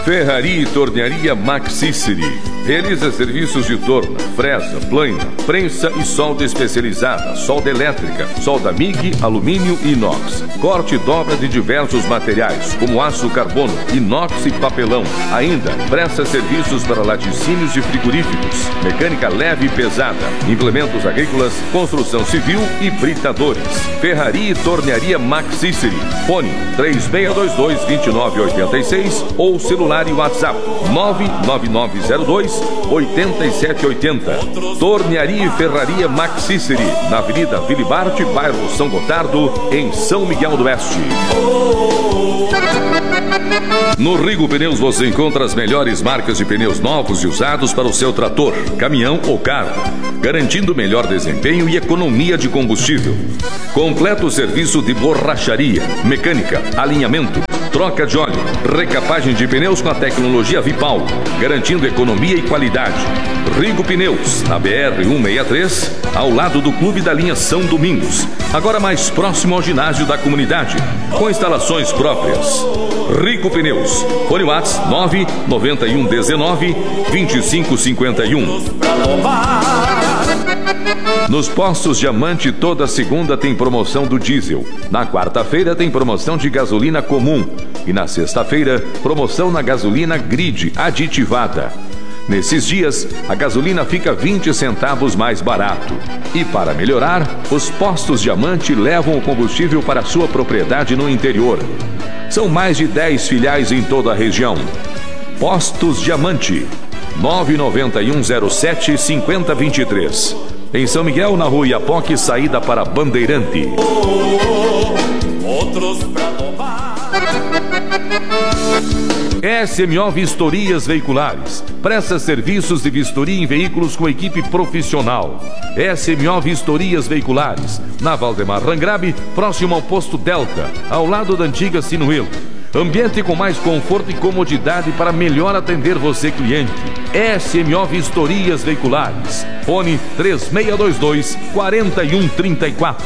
Ferraria e Tornearia Maxiceri. Realiza serviços de torna, fresa, plaina, prensa e solda especializada, solda elétrica, solda MIG, alumínio e inox. Corte e dobra de diversos materiais, como aço carbono, inox e papelão. Ainda presta serviços para laticínios e frigoríficos, mecânica leve e pesada, implementos agrícolas, construção civil e britadores. Ferraria e Tornearia Maxiceri. Fone 3622-2986 ou celular e WhatsApp 99902-8780. Tornearia e Ferraria Maxiceri, na Avenida Vilibarte, bairro São Gotardo, em São Miguel do Oeste. No Rigo Pneus você encontra as melhores marcas de pneus novos e usados para o seu trator, caminhão ou carro, garantindo melhor desempenho e economia de combustível. Completo serviço de borracharia, mecânica, alinhamento, troca de óleo, recapagem de pneus com a tecnologia Vipal, garantindo economia e qualidade. Rigo Pneus, na BR-163, ao lado do Clube da Linha São Domingos, agora mais próximo ao ginásio da comunidade, com instalações próprias. Rigo Pneus, fone WhatsApp 99119-2551. Nos postos Diamante, toda segunda tem promoção do diesel. Na quarta-feira tem promoção de gasolina comum. E na sexta-feira, promoção na gasolina grid aditivada. Nesses dias, a gasolina fica 20 centavos mais barato. E para melhorar, os postos Diamante levam o combustível para sua propriedade no interior. São mais de 10 filiais em toda a região. Postos Diamante, 99107-5023. Em São Miguel, na Rua Iapoque, saída para Bandeirante. Outros pra tomar. SMO Vistorias Veiculares. Presta serviços de vistoria em veículos com equipe profissional. SMO Vistorias Veiculares. Na Valdemar Rangrabe, próximo ao posto Delta, ao lado da antiga Sinuelo. Ambiente com mais conforto e comodidade para melhor atender você, cliente. SMO Vistorias Veiculares. Fone 3622-4134.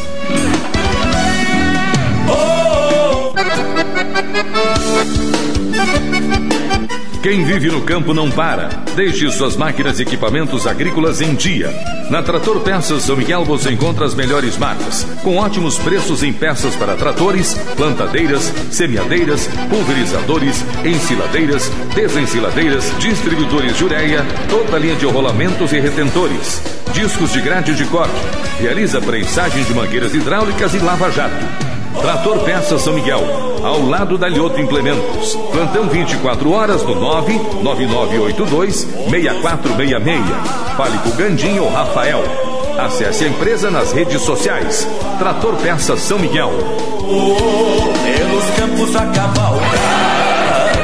Quem vive no campo não para. Deixe suas máquinas e equipamentos agrícolas em dia. Na Trator Peças São Miguel você encontra as melhores marcas, com ótimos preços em peças para tratores, plantadeiras, semeadeiras, pulverizadores, ensiladeiras, desensiladeiras, distribuidores de ureia, toda a linha de rolamentos e retentores, discos de grade de corte, realiza prensagem de mangueiras hidráulicas e lava-jato. Trator Peças São Miguel, ao lado da Lioto Implementos. Plantão 24 horas no 99982-6466. Fale com o Gandinho ou Rafael. Acesse a empresa nas redes sociais. Trator Peças São Miguel. Pelos campos a cavalgar.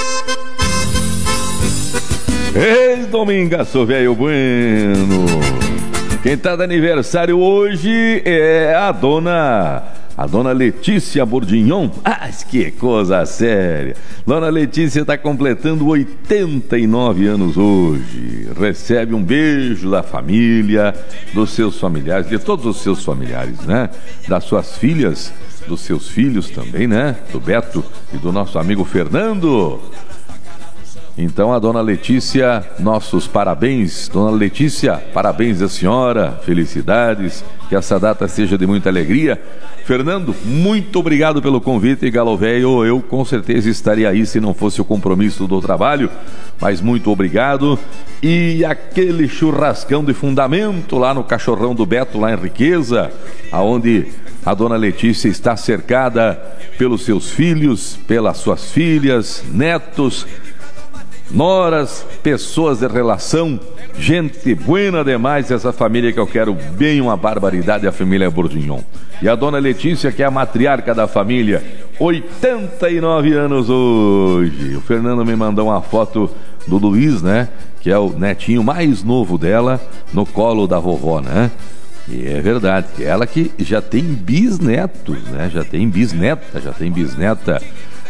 Ei, Domingaço, velho bueno. Quem tá de aniversário hoje é a dona Letícia Bourdignon. Ah, que coisa séria. Dona Letícia está completando 89 anos hoje. Recebe um beijo da família, dos seus familiares, de todos os seus familiares, né? Das suas filhas, dos seus filhos também, né? Do Beto e do nosso amigo Fernando. Então, a dona Letícia, nossos parabéns. Dona Letícia, parabéns à senhora, felicidades, que essa data seja de muita alegria. Fernando, muito obrigado pelo convite, Galo Velho. Eu com certeza estaria aí se não fosse o compromisso do trabalho, mas muito obrigado. E aquele churrascão de fundamento lá no Cachorrão do Beto, lá em Riqueza, aonde a dona Letícia está cercada pelos seus filhos, pelas suas filhas, netos, noras, pessoas de relação, gente buena demais, essa família que eu quero bem, uma barbaridade, a família Bourdignon. E a dona Letícia, que é a matriarca da família, 89 anos hoje. O Fernando me mandou uma foto do Luiz, né, que é o netinho mais novo dela, no colo da vovó, né? E é verdade, ela que já tem bisnetos, né? Já tem bisneta.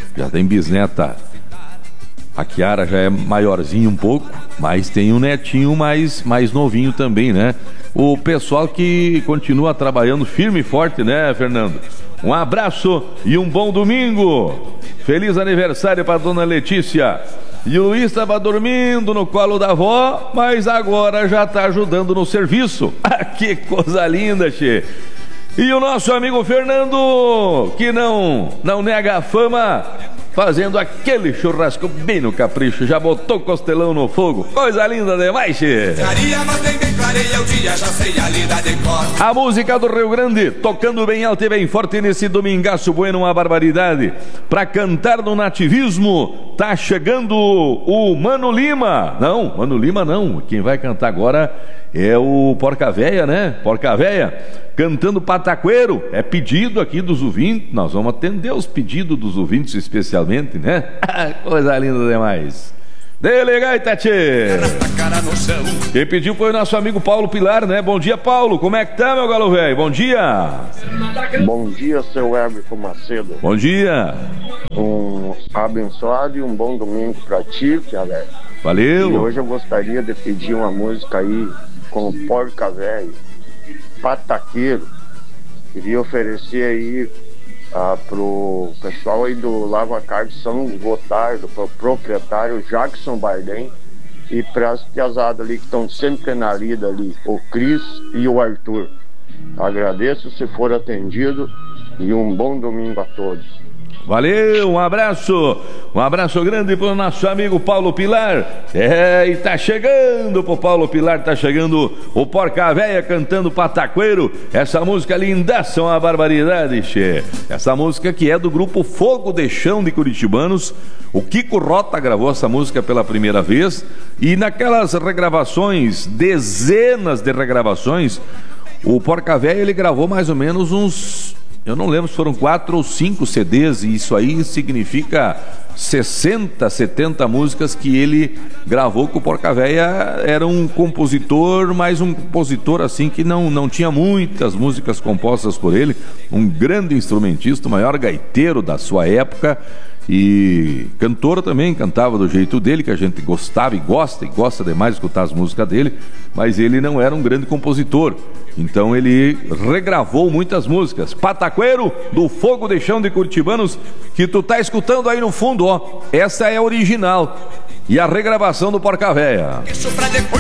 A Kiara já é maiorzinho um pouco, mas tem um netinho mais novinho também, né? O pessoal que continua trabalhando firme e forte, né, Fernando? Um abraço e um bom domingo. Feliz aniversário para dona Letícia. E o Luiz estava dormindo no colo da avó, mas agora já está ajudando no serviço. Ah, que coisa linda, che. E o nosso amigo Fernando, que não nega a fama, fazendo aquele churrasco bem no capricho, já botou costelão no fogo. Coisa linda demais, che. A música do Rio Grande, tocando bem alto e bem forte nesse domingaço bueno, uma barbaridade. Pra cantar no nativismo, tá chegando o Mano Lima. Não, Mano Lima não. Quem vai cantar agora é o Porca Véia, né? Porca Véia, cantando Pataqueiro. É pedido aqui dos ouvintes. Nós vamos atender os pedidos dos ouvintes especialmente, né? Coisa linda demais. Delegai, Tati. Quem pediu foi o nosso amigo Paulo Pilar, né? Bom dia, Paulo. Como é que tá, meu galo velho? Bom dia. Bom dia, seu Everton Macedo. Bom dia. Um abençoado e um bom domingo pra ti, Pia velho. Valeu. E hoje eu gostaria de pedir uma música aí com o Porca Velho, Pataqueiro. Queria oferecer aí pro pessoal aí do Lava Car de São Gotardo, pro proprietário Jackson Bardem, e para as piazadas ali que estão sempre na lida ali, o Cris e o Arthur. Agradeço se for atendido e um bom domingo a todos. Valeu, um abraço grande pro nosso amigo Paulo Pilar. E tá chegando pro Paulo Pilar, tá chegando o Porca Véia cantando Pataqueiro. Essa música lindaça, uma barbaridade, che. Essa música que é do grupo Fogo de Chão de Curitibanos. O Kiko Rota gravou essa música pela primeira vez, e naquelas regravações, dezenas de regravações, o Porca Véia ele gravou mais ou menos uns... Eu não lembro se foram 4 ou 5 CDs, e isso aí significa 60, 70 músicas que ele gravou, que o Porca Véia era um compositor, mas um compositor assim que não tinha muitas músicas compostas por ele, um grande instrumentista, o maior gaiteiro da sua época, e cantor também, cantava do jeito dele, que a gente gostava e gosta demais de escutar as músicas dele, mas ele não era um grande compositor. Então ele regravou muitas músicas. Pataqueiro, do Fogo de Chão de Curitibanos, que tu tá escutando aí no fundo, ó. Essa é a original. E a regravação do Porca Véia.